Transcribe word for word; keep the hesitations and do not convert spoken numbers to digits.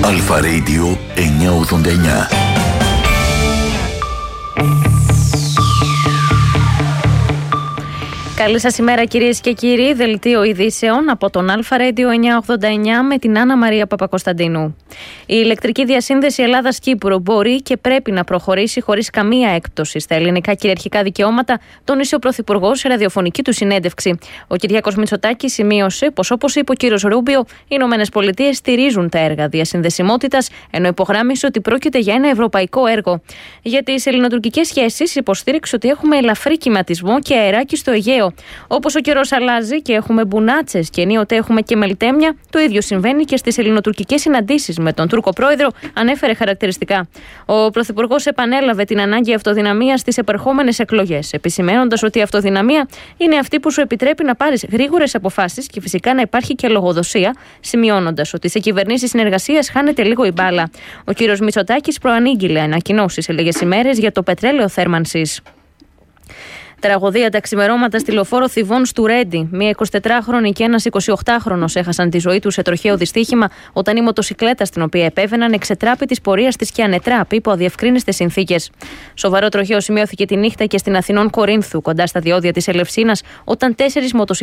Αλφα Radio εννιακόσια ογδόντα εννιά. Καλή σας ημέρα κυρίες και κύριοι, δελτίο ειδήσεων από τον Αλφα Radio εννιακόσια ογδόντα εννιά με την Άννα Μαρία Παπακοσταντίνου. Η ηλεκτρική διασύνδεση Ελλάδας-Κύπρου μπορεί και πρέπει να προχωρήσει χωρίς καμία έκπτωση στα ελληνικά κυριαρχικά δικαιώματα, τόνισε ο Πρωθυπουργός σε ραδιοφωνική του συνέντευξη. Ο Κυριάκος Μητσοτάκης σημείωσε πως, όπως είπε ο κύριος Ρούμπιο, οι Ηνωμένες Πολιτείες στηρίζουν τα έργα διασυνδεσιμότητας, ενώ υπογράμμισε ότι πρόκειται για ένα ευρωπαϊκό έργο. Για τις ελληνοτουρκικές σχέσεις, υποστήριξε ότι έχουμε ελαφρύ κυματισμό και αεράκι στο Αιγαίο. Όπως ο καιρός αλλάζει και έχουμε μπουνάτσες και ενίοτε έχουμε και μελτέμια, το ίδιο συμβαίνει και στις ελληνοτουρκικές συναντήσεις με τον Τούρκο πρόεδρο, ανέφερε χαρακτηριστικά. Ο Πρωθυπουργός επανέλαβε την ανάγκη αυτοδυναμίας στις επερχόμενες εκλογές, επισημαίνοντας ότι η αυτοδυναμία είναι αυτή που σου επιτρέπει να πάρεις γρήγορες αποφάσεις και φυσικά να υπάρχει και λογοδοσία, σημειώνοντας ότι σε κυβερνήσεις συνεργασίας χάνεται λίγο η μπάλα. Ο κύριος Μητσοτάκης προανήγγειλε ανακοινώσεις σε λίγες ημέρες για το πετρέλαιο θέρμανσης. Τραγωδία τα ξημερώματα στη λεωφόρο Θηβών του Ρέντι. Μία εικοσιτετράχρονη και ένας εικοσιοκτάχρονος έχασαν τη ζωή τους σε τροχαίο δυστύχημα όταν η μοτοσικλέτα στην οποία επέβαιναν εξετράπη της πορείας της και ανετράπη υπό αδιευκρίνιστες συνθήκες. Σοβαρό τροχαίο σημειώθηκε τη νύχτα και στην Αθηνών Κορίνθου, κοντά στα διόδια της Ελευσίνας, όταν τέσσερις μοτοσικλέτες